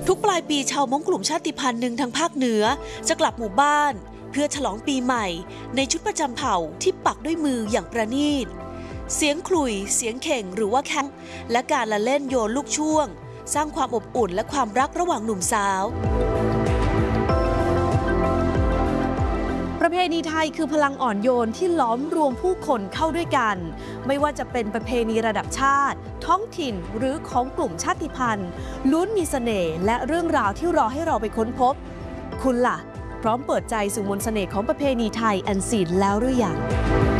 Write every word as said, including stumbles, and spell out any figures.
ทุกปลายปีชาวม้งกลุ่มชาติพันธุ์หนึ่งทางภาคเหนือจะกลับหมู่บ้านเพื่อฉลองปีใหม่ในชุดประจำเผ่าที่ปักด้วยมืออย่างประณีตเสียงขลุ่ยเสียงเข่งหรือว่าแข้งและการละเล่นโยนลูกช่วงสร้างความอบอุ่นและความรักระหว่างหนุ่มสาวประเพณีไทยคือพลังอ่อนโยนที่ล้อมรวมผู้คนเข้าด้วยกันไม่ว่าจะเป็นประเพณีระดับชาติท้องถิ่นหรือของกลุ่มชาติพันธุ์ล้วนมีเสน่ห์และเรื่องราวที่รอให้เราไปค้นพบคุณล่ะพร้อมเปิดใจสู่มนต์เสน่ห์ของประเพณีไทยอันซีนแล้วหรือยัง